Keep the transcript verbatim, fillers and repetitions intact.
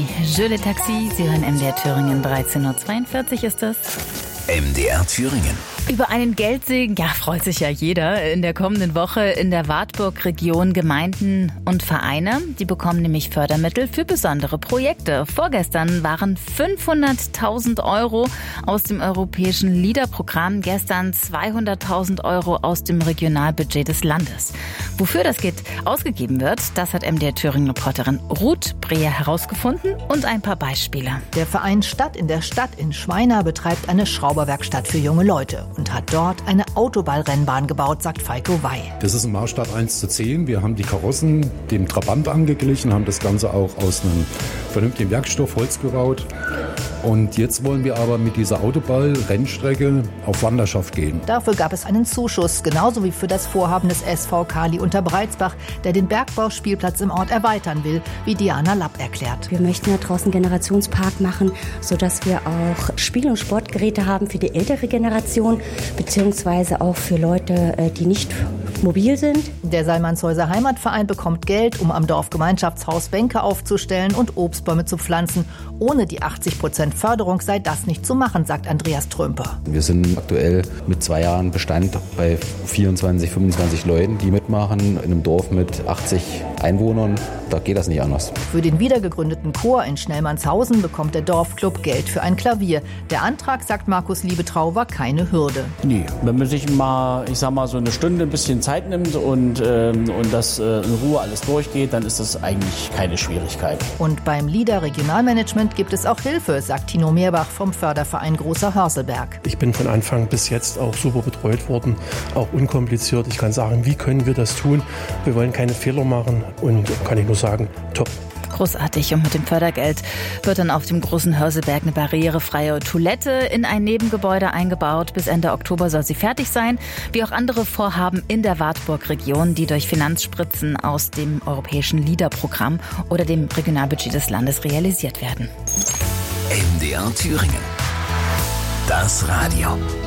Je le Taxi, Sie hören M D R Thüringen, dreizehn Uhr zweiundvierzig ist das. M D R Thüringen. Über einen Geldsegen, ja, freut sich ja jeder. In der kommenden Woche in der Wartburg-Region Gemeinden und Vereine. Die bekommen nämlich Fördermittel für besondere Projekte. Vorgestern waren fünfhunderttausend Euro aus dem europäischen LEADER-Programm, gestern zweihunderttausend Euro aus dem Regionalbudget des Landes. Wofür das Geld ausgegeben wird, das hat M D R Thüringen-Reporterin Ruth Breher herausgefunden und ein paar Beispiele. Der Verein Stadt in der Stadt in Schweina betreibt eine Schrauberwerkstatt für junge Leute und hat dort eine Autoballrennbahn gebaut, sagt Falco Wey. Das ist ein Maßstab eins zu zehn. Wir haben die Karossen dem Trabant angeglichen, haben das Ganze auch aus einem vernünftigen Werkstoff Holz gebaut. Und jetzt wollen wir aber mit dieser Autoball-Rennstrecke auf Wanderschaft gehen. Dafür gab es einen Zuschuss, genauso wie für das Vorhaben des S V Kali Unterbreizbach, der den Bergbauspielplatz im Ort erweitern will, wie Diana Lapp erklärt. Wir möchten ja draußen einen Generationspark machen, sodass wir auch Spiel- und Sportgeräte haben für die ältere Generation, beziehungsweise auch für Leute, die nicht mobil sind. Der Salmannshäuser Heimatverein bekommt Geld, um am Dorfgemeinschaftshaus Bänke aufzustellen und Obstbäume zu pflanzen. Ohne die achtzig Prozent Förderung sei das nicht zu machen, sagt Andreas Trümper. Wir sind aktuell mit zwei Jahren Bestand bei vierundzwanzig, fünfundzwanzig Leuten, die mitmachen, in einem Dorf mit achtzig Einwohnern. Da geht das nicht anders. Für den wiedergegründeten Chor in Schnellmannshausen bekommt der Dorfclub Geld für ein Klavier. Der Antrag, sagt Markus Liebetrau, war keine Hürde. Nee, wenn man sich mal, ich sag mal, so eine Stunde ein bisschen Zeit nimmt und, ähm, und das äh, in Ruhe alles durchgeht, dann ist das eigentlich keine Schwierigkeit. Und beim LEADER Regionalmanagement gibt es auch Hilfe, sagt Tino Meerbach vom Förderverein Großer Hörselberg. Ich bin von Anfang bis jetzt auch super betreut worden, auch unkompliziert. Ich kann sagen, wie können wir das tun? Wir wollen keine Fehler machen und kann ich nur sagen, top. Großartig. Und mit dem Fördergeld wird dann auf dem Großen Hörselberg eine barrierefreie Toilette in ein Nebengebäude eingebaut. Bis Ende Oktober soll sie fertig sein, wie auch andere Vorhaben in der Wartburg-Region, die durch Finanzspritzen aus dem europäischen LEADER-Programm oder dem Regionalbudget des Landes realisiert werden. M D R Thüringen. Das Radio.